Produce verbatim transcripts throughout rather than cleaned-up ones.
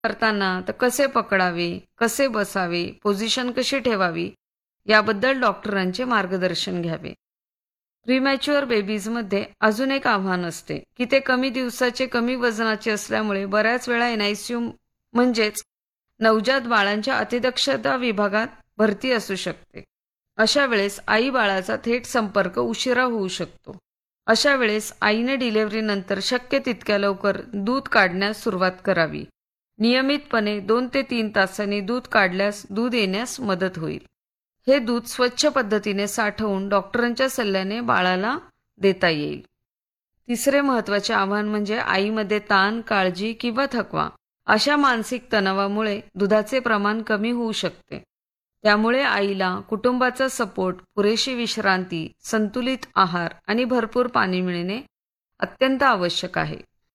करताना तर कसे पकडावे, कसे बसावे, पोझिशन कशी ठेवावी याबद्दल डॉक्टरांचे मार्गदर्शन घ्यावे. प्रीमॅच्युअर बेबीजमध्ये अजून एक आव्हान असते की ते कमी दिवसाचे, कमी वजनाचे असल्यामुळे बऱ्याच वेळा एनआयसीयू म्हणजेच नवजात बाळांच्या अतिदक्षता विभागात भरती असू शकते. अशा वेळेस आई बाळाचा थेट संपर्क उशिरा होऊ शकतो. अशा वेळेस आईने डिलिव्हरीनंतर शक्य तितक्या लवकर दूध काढण्यास सुरुवात करावी. नियमितपणे दोन ते तीन तासांनी दूध काढल्यास दूध येण्यास मदत होईल. हे दूध स्वच्छ पद्धतीने साठवून डॉक्टरांच्या सल्ल्याने बाळाला देता येईल. तिसरे महत्त्वाचे आव्हान म्हणजे आईमध्ये ताण, काळजी किंवा थकवा. अशा मानसिक तणावामुळे दुधाचे प्रमाण कमी होऊ शकते. त्यामुळे आईला कुटुंबाचा सपोर्ट, पुरेशी विश्रांती, संतुलित आहार आणि भरपूर पाणी मिळणे अत्यंत आवश्यक आहे.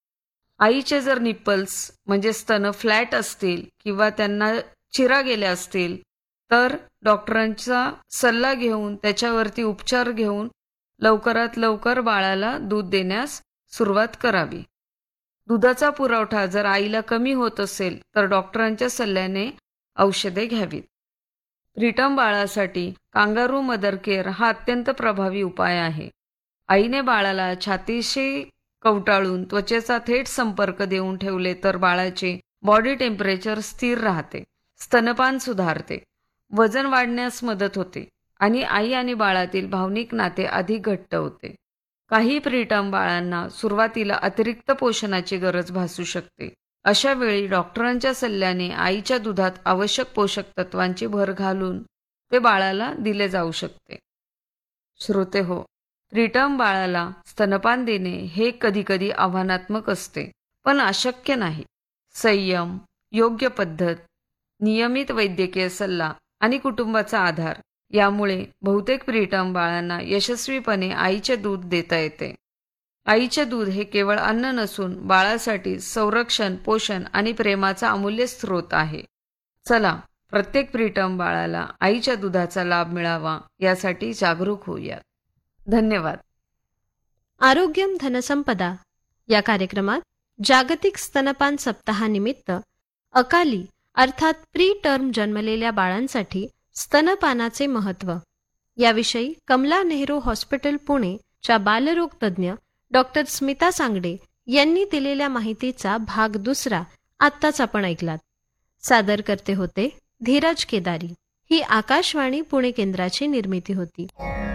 आईचे जर निप्पल्स म्हणजे स्तन फ्लॅट असतील किंवा त्यांना चिरा गेल्या असतील तर डॉक्टरांचा सल्ला घेऊन त्याच्यावरती उपचार घेऊन लवकरात लवकर बाळाला दूध देण्यास सुरुवात करावी. दुधाचा पुरवठा जर आईला कमी होत असेल तर डॉक्टरांच्या सल्ल्याने औषधे घ्यावीत. प्रीटर्म बाळासाठी कांगारू मदर केअर हा अत्यंत प्रभावी उपाय आहे. आईने बाळाला छातीशी कवटाळून त्वचेचा थेट संपर्क देऊन ठेवले तर बाळाचे बॉडी टेम्परेचर स्थिर राहते, स्तनपान सुधारते, वजन वाढण्यास मदत होते आणि आई आणि बाळातील भावनिक नाते अधिक घट्ट होते. काही प्रीटर्म बाळांना सुरुवातीला अतिरिक्त पोषणाची गरज भासू शकते. अशा वेळी डॉक्टरांच्या सल्ल्याने आईच्या दुधात आवश्यक पोषक तत्वांची भर घालून ते बाळाला दिले जाऊ शकते. श्रोते हो, प्रीटर्म बाळाला स्तनपान देणे हे कधीकधी आव्हानात्मक असते, पण अशक्य नाही. संयम, योग्य पद्धत, नियमित वैद्यकीय सल्ला आणि कुटुंबाचा आधार यामुळे बहुतेक प्रीटर्म बाळांना यशस्वीपणे आईचे दूध देता येते. आईचे दूध हे केवळ अन्न नसून बाळासाठी संरक्षण, पोषण आणि प्रेमाचा अमूल्य स्रोत आहे. चला, प्रत्येक प्रीटर्म बाळाला आईच्या दुधाचा लाभ मिळावा यासाठी जागरूक होऊयात. धन्यवाद. आरोग्यम धनसंपदा या कार्यक्रमात जागतिक स्तनपान सप्ताहानिमित्त अकाली अर्थात प्री टर्म जन्मलेल्या बाळांसाठी स्तनपानाचे महत्त्व याविषयी कमला नेहरू हॉस्पिटल पुणे च्या बालरोग तज्ज्ञ डॉक्टर स्मिता सांगडे यांनी दिलेल्या माहितीचा भाग दुसरा आत्ताच आपण ऐकलात. सादर करते होते धीरज केदारी. ही आकाशवाणी पुणे केंद्राची निर्मिती होती.